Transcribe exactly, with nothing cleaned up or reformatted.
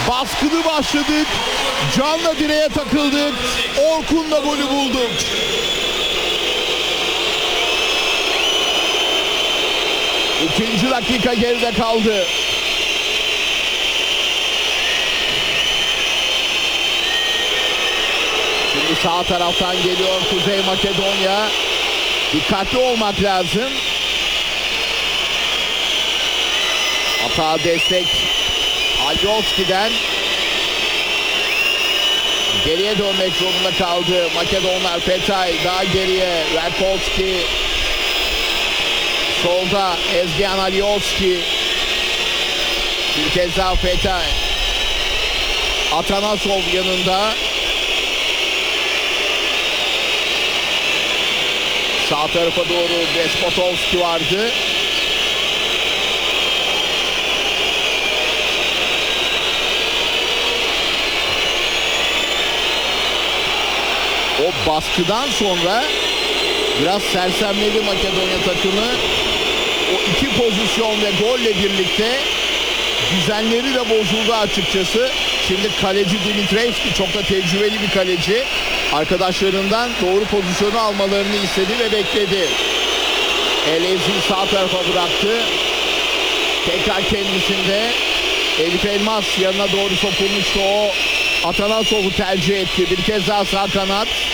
Baskılı başladık. Can'la direğe takıldık. Orkun'la golü bulduk. İkinci dakika geride kaldı. Şimdi sağ taraftan geliyor Kuzey Makedonya. Dikkatli olmak lazım. Hata destek Alioski'den. Geriye dönmek zorunda kaldı Makedonlar. Petay daha geriye. Verkovski. Solda Ezgian Alioski. Bir kez daha Petay. Atanasov yanında. Sağ tarafa doğru Despotovski vardı. O baskıdan sonra biraz sersemledi Makedonya takımı. O iki pozisyon ve golle birlikte düzenleri de bozuldu açıkçası. Şimdi kaleci Dimitrevski çok da tecrübeli bir kaleci. Arkadaşlarından doğru pozisyonu almalarını istedi ve bekledi. Elez'i sağ tarafa bıraktı. Tekrar kendisinde Elif Elmas yanına doğru sokulmuştu. O Atanasov'u tercih etti. Bir kez daha sağ kanat.